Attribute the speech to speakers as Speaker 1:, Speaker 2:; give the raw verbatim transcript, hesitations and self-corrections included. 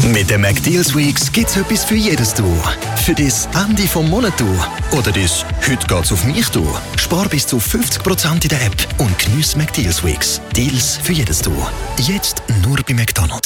Speaker 1: Mit den McDeals Weeks gibt's etwas für jedes Tour. Für das Ende vom Monat Tour oder das «Heute geht's auf mich» Tour. Spar bis zu fünfzig Prozent in der App und geniesse McDeals Weeks. Deals für jedes Tour. Jetzt nur bei McDonald's.